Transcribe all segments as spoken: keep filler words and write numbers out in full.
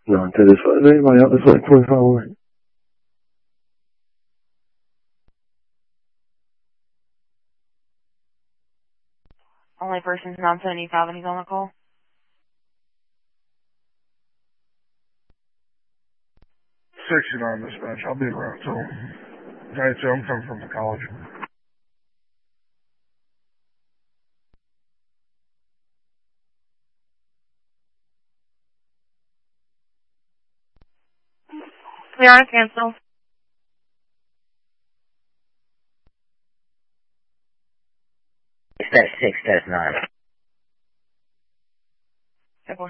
No, to this way. Is there anybody out this way? twenty-five away. Only person's nine seventy-five and he's on the call. sixty-nine dispatch. I'll be around till ninety-two. I'm coming from the college. Clear on a cancel. Dispatch six, that's nine. Simple.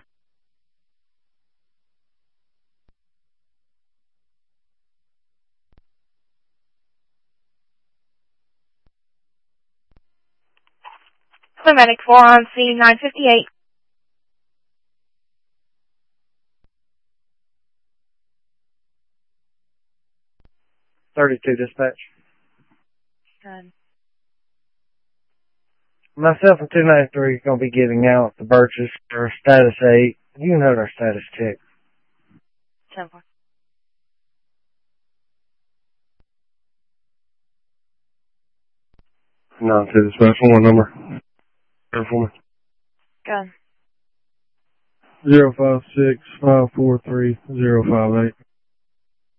Climatic four on scene nine fifty-eight. thirty-two dispatch. Good. Myself and two ninety-three are going to be getting out the Birches for status eight. You can hold our status check. Simple. No, to dispatch. One more number. There for me. Good. Zero five six five four three zero five eight.